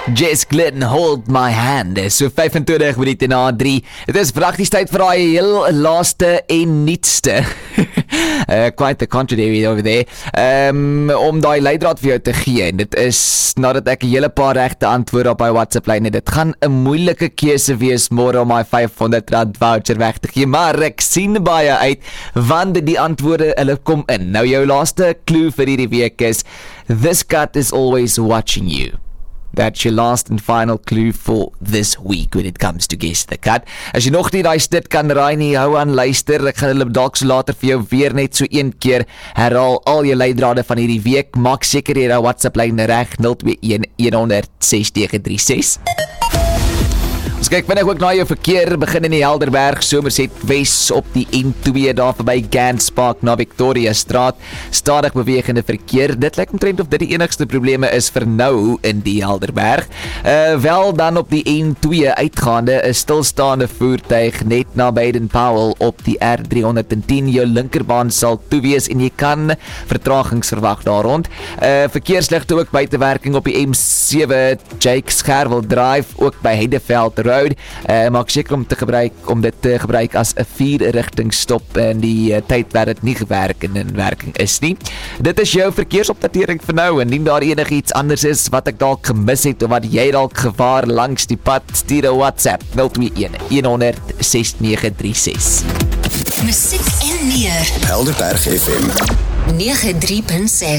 Jess Glidden, Hold My Hand. So 25 minute na 3. Het is prakties tyd vir die heel laaste en nietste. Quite the contrary over there. Om die leidraad vir jou te gee. En dit is nadat ek 'n hele paar regte antwoorde op my WhatsApp lyn het. Dit gaan 'n moeilike keuse wees môre om my R500 voucher weg te gee. Maar ek sien baie uit want die antwoorde hulle kom in. Nou jou laaste clue vir hierdie week is this cat is always watching you. That's your last and final clue for this week when it comes to Guess the Cat. As jy nog nie die stit kan raai nie, hou aan luister. Ek gaan hulle dalk so later vir jou weer net so een keer herhaal al jou leidrade van hierdie week. Maak seker jy jou WhatsApp lyn reg 021 100 6936. Ons kyk vinnig ook na jou verkeer, begin in die Helderberg, Somerset Wes op die N2 daar verby Gans Park na Victoria Straat, stadig bewegende verkeer. Dit lyk omtrent of dit die enigste probleme is vir nou in die Helderberg. Wel dan op die N2 uitgaande, 'n stilstaande voertuig net na Baden-Powell op die R310. Jou linkerbaan sal toe wees en jy kan vertragings verwag daar rond. Verkeersligte ook buitewerking op die M7 Jake Scherwel Drive, ook by Heideveld Road. Maak seker om dit te gebruik as 'n 4-rigting stop in die tyd wat dit nie gewerk en in werking is nie. Dit is jou verkeersopdatering vir nou. Indien daar enigiets anders is wat ek dalk gemis het of wat jy dalk gevaar langs die pad, stuur 'n WhatsApp 021 100 6936. Musiek en meer. Helderberg FM 93.6